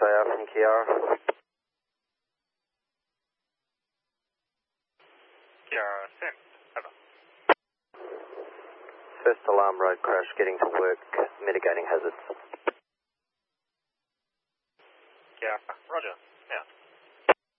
SAR from Kiara. Kiara, send. Over. First alarm road crash, getting to work, mitigating hazards.